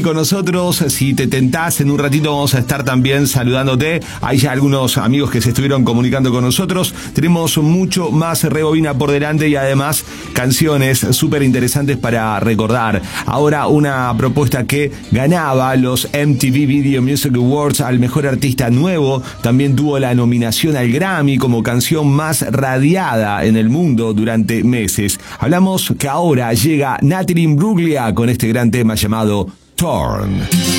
Con nosotros, si te tentás, en un ratito vamos a estar también saludándote. Hay ya algunos amigos que se estuvieron comunicando con nosotros. Tenemos mucho más Rebobina por delante y además canciones súper interesantes para recordar. Ahora una propuesta que ganaba los MTV Video Music Awards al mejor artista nuevo. También tuvo la nominación al Grammy como canción más radiada en el mundo durante meses. Hablamos que ahora llega Natalie Imbruglia con este gran tema llamado Torn.